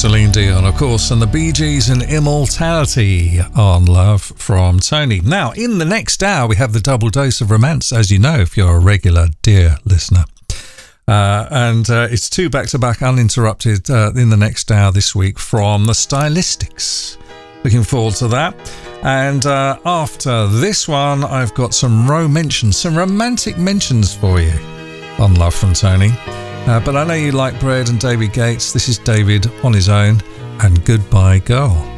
Celine Dion, of course, and the Bee Gees and Immortality on Love from Tony. Now, in the next hour, we have the double dose of romance, as you know, if you're a regular dear listener. And it's two back-to-back uninterrupted in the next hour this week from the Stylistics. Looking forward to that. And after this one, I've got some romantic mentions for you on Love from Tony. But I know you like Bread and David Gates. This is David on his own and Goodbye Girl.